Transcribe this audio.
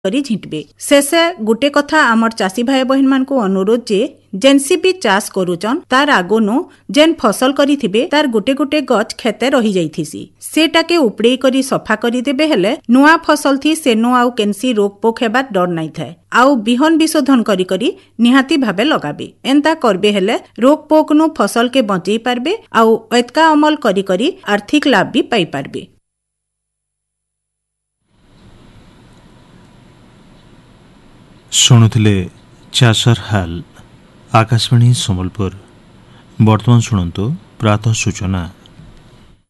करी झिंटबे। शेषे गोटे कथा आमर चाषी भाई बहन मान को अनुरोध जे जेनसी भी चाष करूचन तार आगोनो जेन फसल करी थिबे तार गोटे गोटे गछ खेते रही जाइथिसी सेटाके उपड़े करी सफा करी देबे हेले नुआ फसल थी सेनो आउ केनसी रोग पोक हेबार डर नाइ थाए। आउ बिहन विशोधन करी करी निहाती भाबे लगाबे। एंता करबे हेले रोग पोक नु फसल के बंचई पारबे आउ एतका अमल करी करी आर्थिक लाभ भी पाई पारबे। शुणुथिले चाषर हाल आकाशवाणी सम्बलपुर। वर्तमान शुणन्तु प्रातः सूचना।